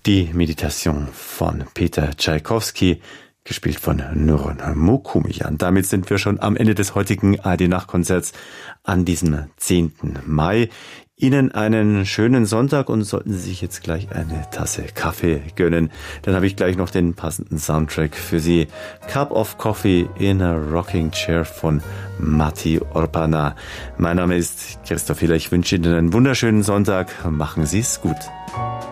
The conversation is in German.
Die Meditation von Peter Tschaikowski, gespielt von Nurun Mokumian. Damit sind wir schon am Ende des heutigen ARD-Nachtkonzerts an diesem 10. Mai. Ihnen einen schönen Sonntag und sollten Sie sich jetzt gleich eine Tasse Kaffee gönnen, dann habe ich gleich noch den passenden Soundtrack für Sie. Cup of Coffee in a Rocking Chair von Matti Orpana. Mein Name ist Christoph Hiller. Ich wünsche Ihnen einen wunderschönen Sonntag. Machen Sie es gut.